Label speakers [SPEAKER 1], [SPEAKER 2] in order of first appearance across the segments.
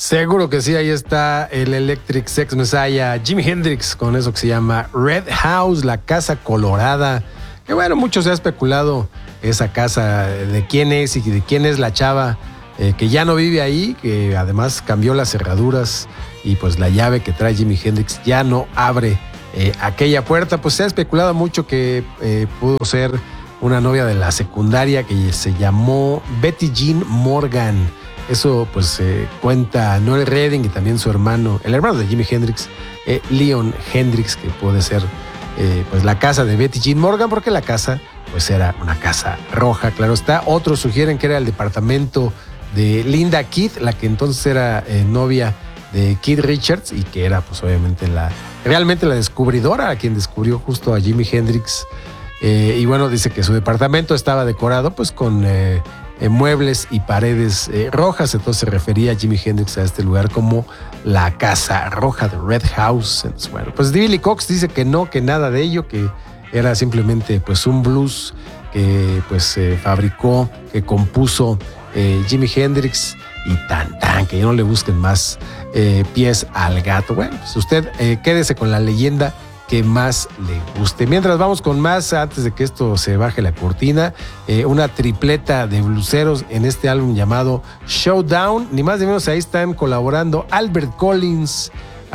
[SPEAKER 1] Seguro que sí, ahí está el Electric Sex Messiah, Jimi Hendrix, con eso que se llama Red House, la casa colorada. Que bueno, mucho se ha especulado esa casa, de quién es y de quién es la chava que ya no vive ahí, que además cambió las cerraduras y pues la llave que trae Jimi Hendrix ya no abre aquella puerta. Pues se ha especulado mucho que pudo ser una novia de la secundaria que se llamó Betty Jean Morgan. Eso pues cuenta Noel Redding y también su hermano, el hermano de Jimi Hendrix, Leon Hendrix, que puede ser pues la casa de Betty Jean Morgan, porque la casa pues era una casa roja, claro está. Otros sugieren que era el departamento de Linda Keith, la que entonces era novia de Keith Richards y que era pues obviamente realmente la descubridora, a quien descubrió justo a Jimi Hendrix. Y bueno, dice que su departamento estaba decorado pues con muebles y paredes rojas, entonces se refería a Jimi Hendrix a este lugar como la Casa Roja de Red House. Entonces, bueno, pues Billy Cox dice que no, que nada de ello, que era simplemente pues un blues que pues fabricó, que compuso Jimi Hendrix y que ya no le busquen más pies al gato. Bueno, pues usted quédese con la leyenda que más le guste. Mientras vamos con más, antes de que esto se baje la cortina, una tripleta de bluseros en este álbum llamado Showdown. Ni más ni menos, ahí están colaborando Albert Collins,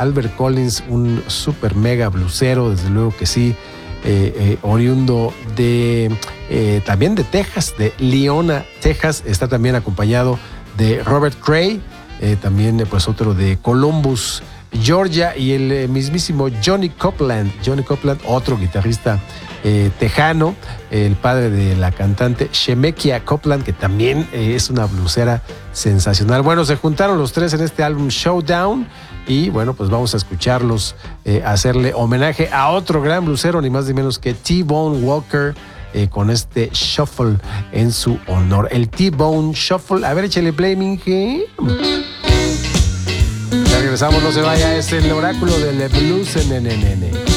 [SPEAKER 1] un super mega blusero, desde luego que sí, oriundo de también de Texas, de Leona, Texas. Está también acompañado de Robert Cray, también pues otro de Columbus, Georgia, y el mismísimo Johnny Copeland, otro guitarrista tejano, el padre de la cantante Shemekia Copeland, que también es una blusera sensacional. Bueno, se juntaron los tres en este álbum Showdown y bueno, pues vamos a escucharlos, hacerle homenaje a otro gran blusero, ni más ni menos que T-Bone Walker, con este Shuffle en su honor. El T-Bone Shuffle. A ver, échale play, Minge. Ya regresamos, no se vaya, es el oráculo del blues en NNN.